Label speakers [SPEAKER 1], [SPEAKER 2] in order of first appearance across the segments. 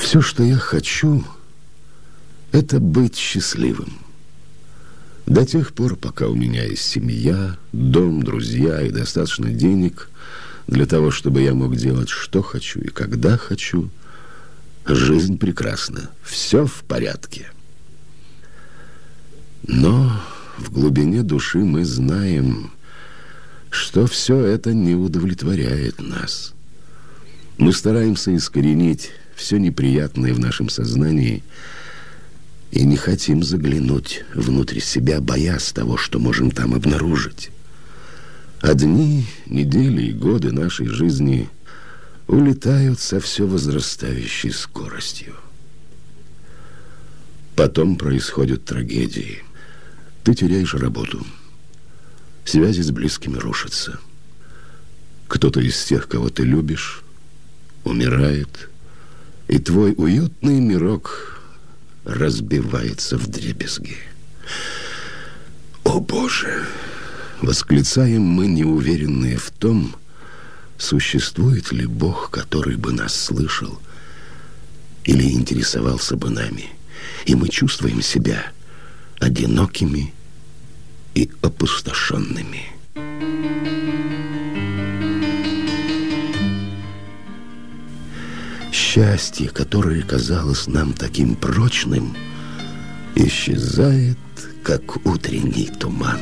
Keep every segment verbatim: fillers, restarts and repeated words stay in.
[SPEAKER 1] Все, что я хочу, это быть счастливым. До тех пор, пока у меня есть семья, дом, друзья и достаточно денег для того, чтобы я мог делать, что хочу и когда хочу, жизнь прекрасна, все в порядке. Но в глубине души мы знаем, что все это не удовлетворяет нас. Мы стараемся искоренить все неприятное в нашем сознании и не хотим заглянуть внутрь себя, боясь того, что можем там обнаружить. А дни, недели и годы нашей жизни улетают со все возрастающей скоростью. Потом происходят трагедии. Ты теряешь работу. Связи с близкими рушатся. Кто-то из тех, кого ты любишь, умирает, и твой уютный мирок разбивается вдребезги. «О, Боже!» — восклицаем мы, неуверенные в том, существует ли Бог, который бы нас слышал или интересовался бы нами, и мы чувствуем себя одинокими и опустошенными. Счастье, которое казалось нам таким прочным, исчезает, как утренний туман.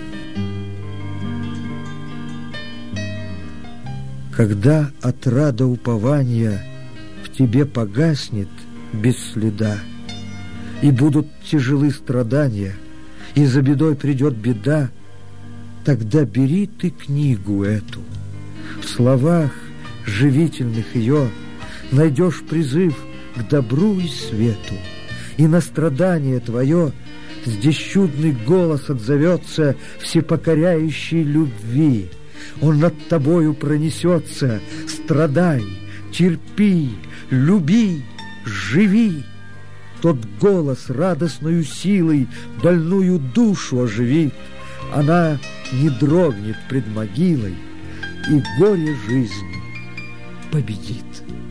[SPEAKER 2] Когда отрада упования в тебе погаснет без следа, и будут тяжелы страдания, и за бедой придет беда, тогда бери ты книгу эту. В словах живительных ее найдешь призыв к добру и свету, и на страдание твое здесь чудный голос отзовется всепокоряющей любви. Он над тобою пронесется. Страдай, терпи, люби, живи. Тот голос радостною силой больную душу оживит. Она не дрогнет пред могилой, и горе жизни победит.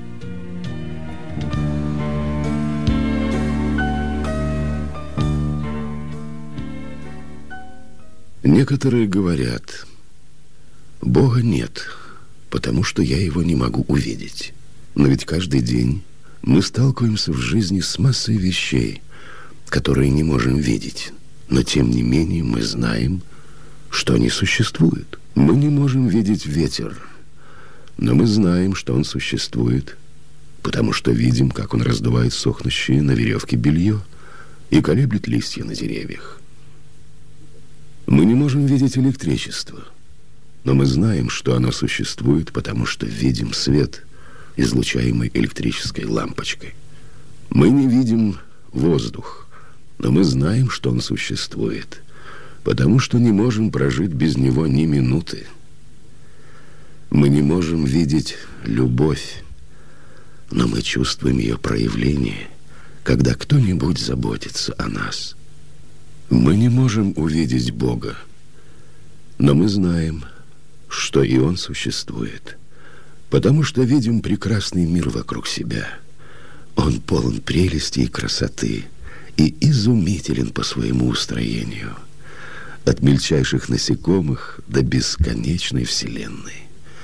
[SPEAKER 1] Некоторые говорят: Бога нет, потому что я его не могу увидеть. Но ведь каждый день мы сталкиваемся в жизни с массой вещей, которые не можем видеть. Но тем не менее мы знаем, что они существуют. Мы не можем видеть ветер, но мы знаем, что он существует, потому что видим, как он раздувает сохнущее на веревке белье и колеблет листья на деревьях. Мы не можем видеть электричество, но мы знаем, что оно существует, потому что видим свет, излучаемый электрической лампочкой. Мы не видим воздух, но мы знаем, что он существует, потому что не можем прожить без него ни минуты. Мы не можем видеть любовь, но мы чувствуем ее проявление, когда кто-нибудь заботится о нас. Мы не можем увидеть Бога, но мы знаем, что и Он существует, потому что видим прекрасный мир вокруг себя. Он полон прелести и красоты и изумителен по своему устроению, от мельчайших насекомых до бесконечной вселенной.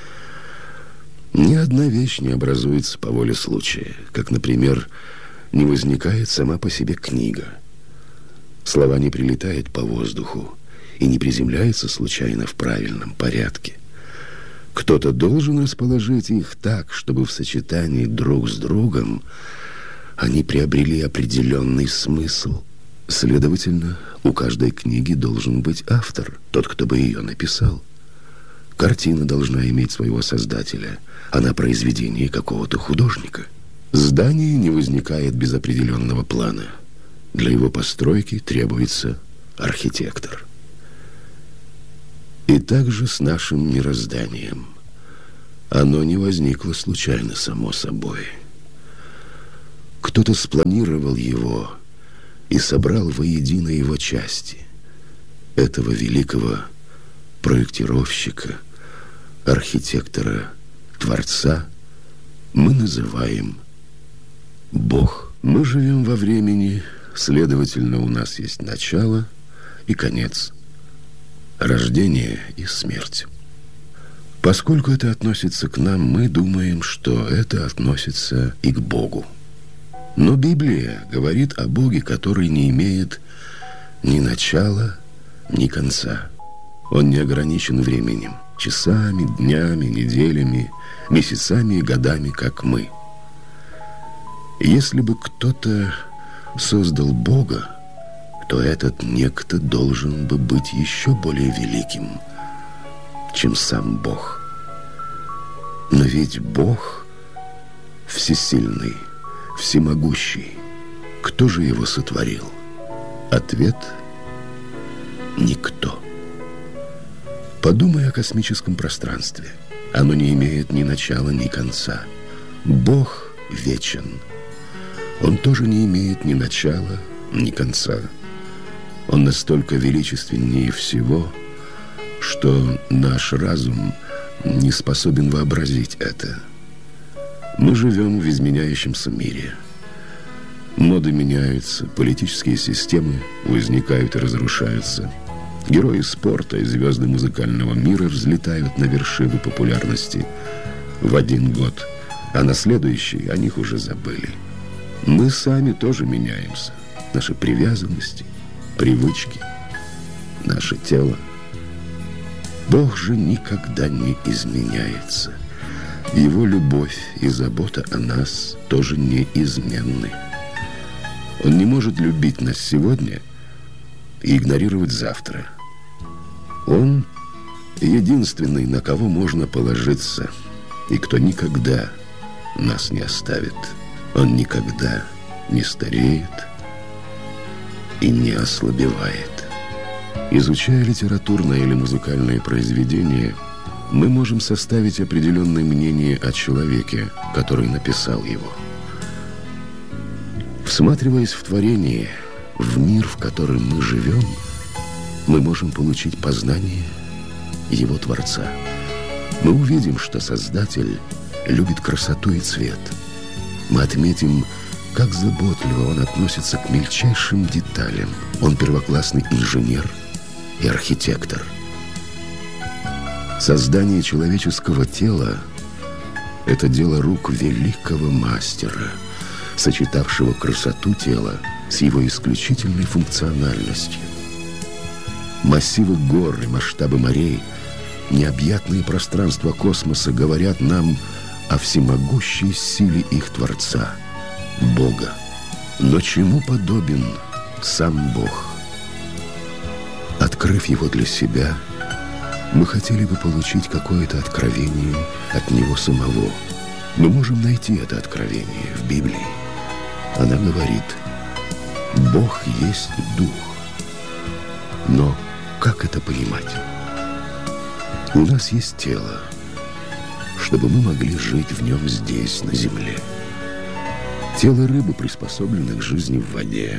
[SPEAKER 1] Ни одна вещь не образуется по воле случая, как, например, не возникает сама по себе книга. Слова не прилетают по воздуху и не приземляются случайно в правильном порядке. Кто-то должен расположить их так, чтобы в сочетании друг с другом они приобрели определенный смысл. Следовательно, у каждой книги должен быть автор, тот, кто бы ее написал. Картина должна иметь своего создателя, она произведение какого-то художника. Здание не возникает без определенного плана. Для его постройки требуется архитектор. И также с нашим мирозданием. Оно не возникло случайно само собой. Кто-то спланировал его и собрал воедино его части. Этого великого проектировщика, архитектора, творца мы называем Бог. Мы живем во времени, следовательно, у нас есть начало и конец, рождение и смерть. Поскольку это относится к нам, мы думаем, что это относится и к Богу. Но Библия говорит о Боге, который не имеет ни начала, ни конца. Он не ограничен временем, часами, днями, неделями, месяцами и годами, как мы. Если бы кто-то создал Бога, то этот некто должен бы быть еще более великим, чем сам Бог. Но ведь Бог всесильный, всемогущий. Кто же его сотворил? Ответ – никто. Подумай о космическом пространстве. Оно не имеет ни начала, ни конца. Бог вечен. Он тоже не имеет ни начала, ни конца. Он настолько величественнее всего, что наш разум не способен вообразить это. Мы живем в изменяющемся мире. Моды меняются, политические системы возникают и разрушаются. Герои спорта и звезды музыкального мира взлетают на вершины популярности в один год, а на следующий о них уже забыли. Мы сами тоже меняемся. Наши привязанности, привычки, наше тело. Бог же никогда не изменяется. Его любовь и забота о нас тоже неизменны. Он не может любить нас сегодня и игнорировать завтра. Он единственный, на кого можно положиться, и кто никогда нас не оставит. Он никогда не стареет и не ослабевает. Изучая литературное или музыкальное произведение, мы можем составить определенное мнение о человеке, который написал его. Всматриваясь в творение, в мир, в котором мы живем, мы можем получить познание его Творца. Мы увидим, что Создатель любит красоту и цвет. Мы отметим, как заботливо он относится к мельчайшим деталям. Он первоклассный инженер и архитектор. Создание человеческого тела – это дело рук великого мастера, сочетавшего красоту тела с его исключительной функциональностью. Массивы гор и масштабы морей, необъятные пространства космоса говорят нам о всемогущей силе их Творца, Бога. Но чему подобен сам Бог? Открыв его для себя, мы хотели бы получить какое-то откровение от него самого. Мы можем найти это откровение в Библии. Она говорит: Бог есть Дух. Но как это понимать? У нас есть тело, чтобы мы могли жить в нем здесь, на земле. Тело рыбы приспособлено к жизни в воде.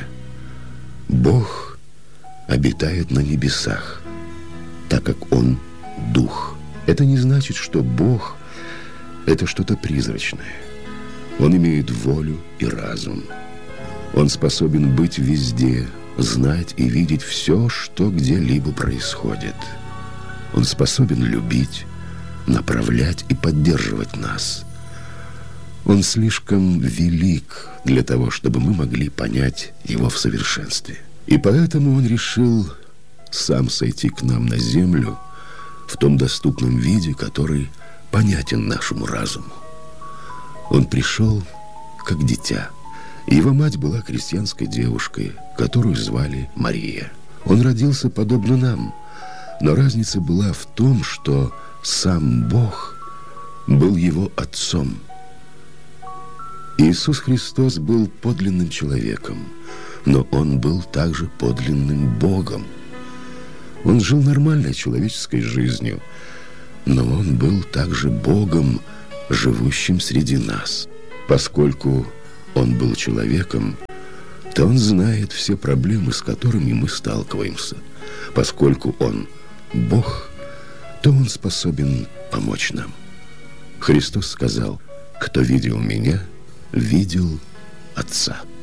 [SPEAKER 1] Бог обитает на небесах, так как Он Дух. Это не значит, что Бог – это что-то призрачное. Он имеет волю и разум. Он способен быть везде, знать и видеть все, что где-либо происходит. Он способен любить, направлять и поддерживать нас. Он слишком велик для того, чтобы мы могли понять его в совершенстве. И поэтому он решил сам сойти к нам на землю в том доступном виде, который понятен нашему разуму. Он пришел как дитя. Его мать была крестьянской девушкой, которую звали Мария. Он родился подобно нам, но разница была в том, что сам Бог был его отцом. Иисус Христос был подлинным человеком, но Он был также подлинным Богом. Он жил нормальной человеческой жизнью, но Он был также Богом, живущим среди нас. Поскольку Он был человеком, то Он знает все проблемы, с которыми мы сталкиваемся. Поскольку Он Бог, то Он способен помочь нам. Христос сказал: «Кто видел Меня, видел Отца.